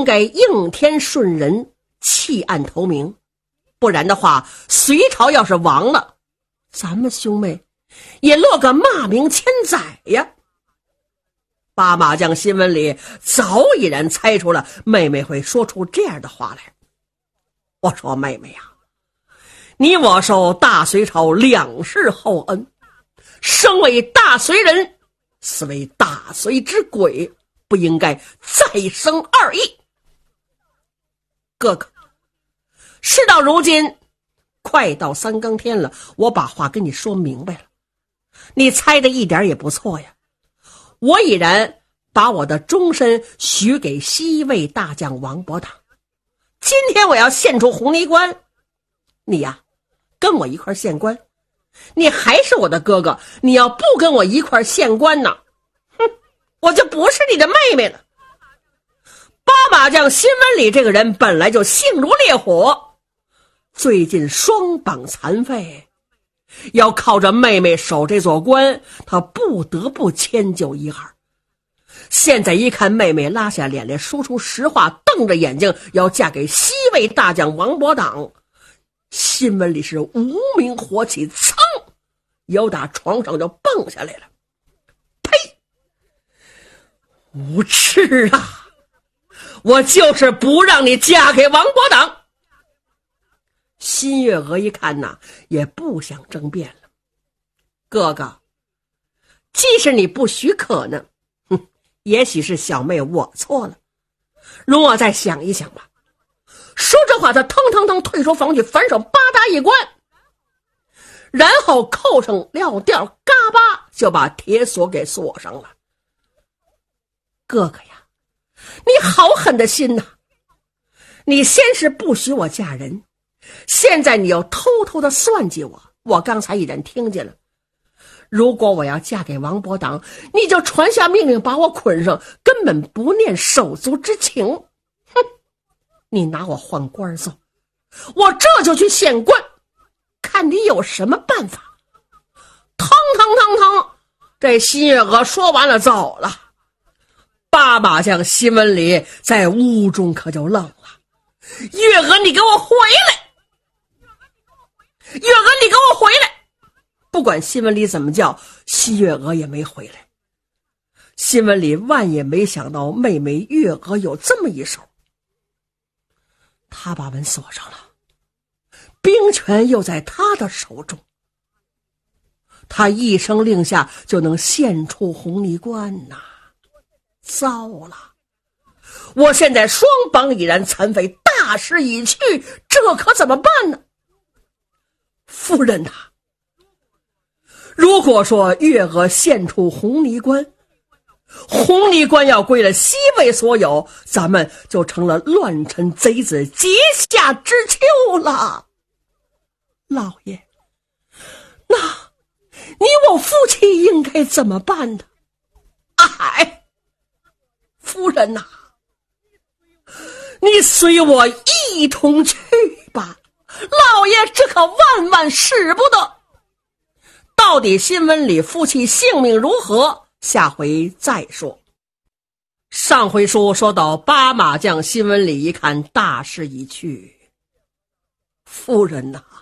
应该应天顺人，弃暗投明，不然的话，隋朝要是亡了，咱们兄妹也落个骂名千载呀。八马将新闻里早已然猜出了妹妹会说出这样的话来。我说妹妹呀，你我受大隋朝两世厚恩，生为大隋人，死为大隋之鬼，不应该再生二意。哥哥，事到如今快到3更天了，我把话跟你说明白了，你猜的一点也不错呀。我已然把我的终身许给西魏大将王伯党，今天我要献出红泥关，你呀跟我一块献官，你还是我的哥哥，你要不跟我一块献官呢，哼，我就不是你的妹妹了。八马将新闻里这个人本来就性如烈火，最近双膀残废，要靠着妹妹守这座关，他不得不迁就一二。现在一看妹妹拉下脸来说出实话，瞪着眼睛要嫁给西魏大将王伯党，新闻里是无名火起，噌，由打床上就蹦下来了。呸！无耻啊！我就是不让你嫁给王伯党。新月娥一看呐，也不想争辩了。哥哥，即使你不许可呢，也许是小妹我错了，容我再想一想吧。说这话，他腾腾腾退出房去，反手吧嗒一关，然后扣上镣吊，嘎巴就把铁锁给锁上了。哥哥呀，你好狠的心呐！你先是不许我嫁人，现在你又偷偷的算计我，我刚才已然听见了。如果我要嫁给王伯党，你就传下命令把我捆上，根本不念手足之情。哼，你拿我换官做，我这就去献官，看你有什么办法。腾腾腾腾，这新月娥说完了走了。八马将新闻里在屋中可就愣了。月娥，你给我回来！月娥，你给我回来！不管新闻里怎么叫，新月娥也没回来。新闻里万也没想到妹妹月娥有这么一手，他把门锁上了，兵权又在他的手中，他一声令下就能献出红泥关呐！糟了，我现在双膀已然残废，大势已去，这可怎么办呢？夫人呐，如果说月娥献出红泥关，红泥关要归了西魏所有，咱们就成了乱臣贼子阶下之囚了。老爷，那你我夫妻应该怎么办呢？哎，夫人呐，你随我一同去吧，老爷这可万万使不得。到底新闻里夫妻性命如何，下回再说。上回书说到八马将新闻里一看大势已去，夫人呐，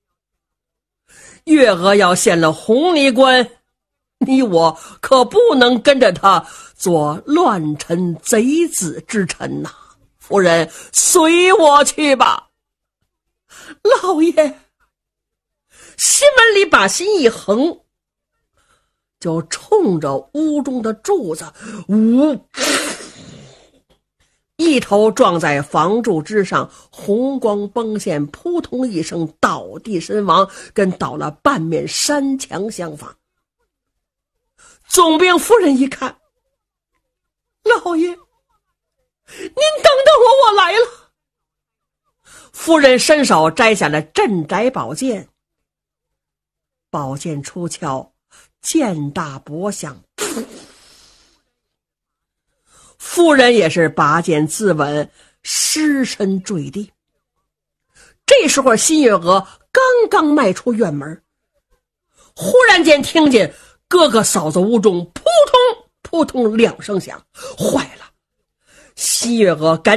月娥要献了红泥关，你我可不能跟着他做乱臣贼子之臣呐。夫人随我去吧。老爷，新闻里把心一横，就冲着屋中的柱子一头撞在房柱之上，红光崩现，扑通一声倒地身亡，跟倒了半面山墙相仿。总兵夫人一看，老爷，您等等我，我来了。夫人伸手摘下了镇宅宝剑，宝剑出鞘，剑大搏响，夫人也是拔剑自刎，尸身坠地。这时候新月娥刚刚迈出院门，忽然间听见哥哥嫂子屋中扑通扑通2声响，坏了！新月娥赶